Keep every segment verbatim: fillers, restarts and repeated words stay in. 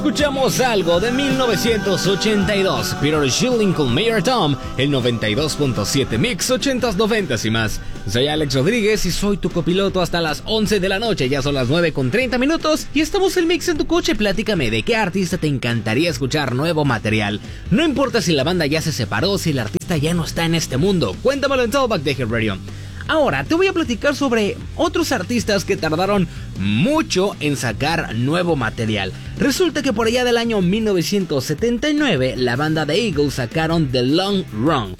escuchamos algo de mil novecientos ochenta y dos. Peter Schilling con Mayor Tom, el noventa y dos punto siete Mix, ochentas, noventas y más. Soy Alex Rodríguez y soy tu copiloto hasta las once de la noche. Ya son las nueve con treinta minutos y estamos en Mix en tu coche. Platícame de qué artista te encantaría escuchar nuevo material. No importa si la banda ya se separó, si el artista ya no está en este mundo. Cuéntamelo en Talkback de Hit Radio. Ahora te voy a platicar sobre otros artistas que tardaron mucho en sacar nuevo material. Resulta que por allá del año mil novecientos setenta y nueve la banda de Eagles sacaron The Long Run.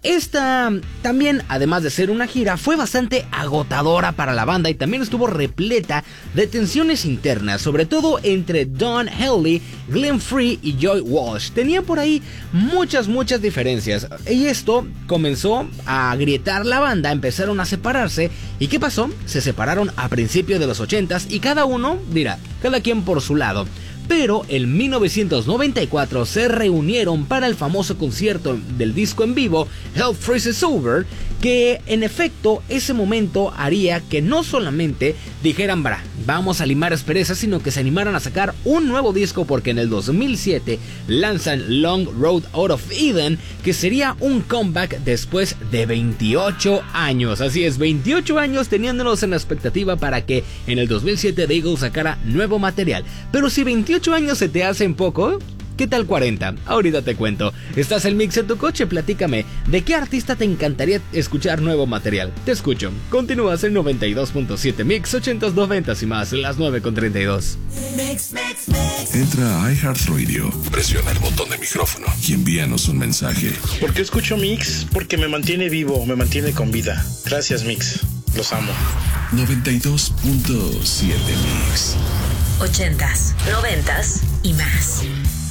Esta también, además de ser una gira, fue bastante agotadora para la banda y también estuvo repleta de tensiones internas, sobre todo entre Don Henley, Glenn Frey y Joy Walsh. Tenían por ahí muchas, muchas diferencias y esto comenzó a agrietar la banda, empezaron a separarse. ¿Y qué pasó? Se separaron a principios de los ochentas y cada uno, dirá, cada quien por su lado. Pero en mil novecientos noventa y cuatro se reunieron para el famoso concierto del disco en vivo Hell Freezes Over, que en efecto ese momento haría que no solamente dijeran "Bra, vamos a limar asperezas", sino que se animaran a sacar un nuevo disco, porque en el dos mil siete lanzan Long Road Out of Eden, que sería un comeback después de veintiocho años. Así es, veintiocho años teniéndonos en la expectativa para que en el dos mil siete The Eagles sacara nuevo material. Pero si veintiocho años se te hacen poco, ¿qué tal cuarenta? Ahorita te cuento. Estás en Mix en tu coche, platícame, ¿de qué artista te encantaría escuchar nuevo material? Te escucho. Continúas en noventa y dos punto siete Mix, ochentas, noventas y más, las nueve con treinta y dos. Mix, mix, mix. Entra a iHeartRadio, presiona el botón de micrófono y envíanos un mensaje. ¿Por qué escucho Mix? Porque me mantiene vivo, me mantiene con vida. Gracias, Mix. Los amo. noventa y dos punto siete Mix. Ochentas, noventas y más.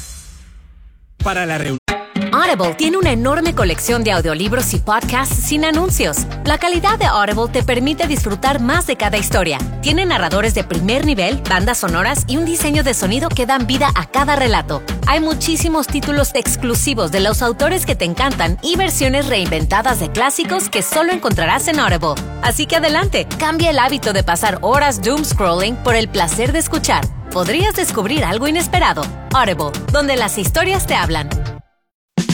Para la reunión. Audible tiene una enorme colección de audiolibros y podcasts sin anuncios. La calidad de Audible te permite disfrutar más de cada historia. Tiene narradores de primer nivel, bandas sonoras y un diseño de sonido que dan vida a cada relato. Hay muchísimos títulos exclusivos de los autores que te encantan y versiones reinventadas de clásicos que solo encontrarás en Audible. Así que adelante, cambia el hábito de pasar horas doom scrolling por el placer de escuchar. Podrías descubrir algo inesperado. Audible, donde las historias te hablan.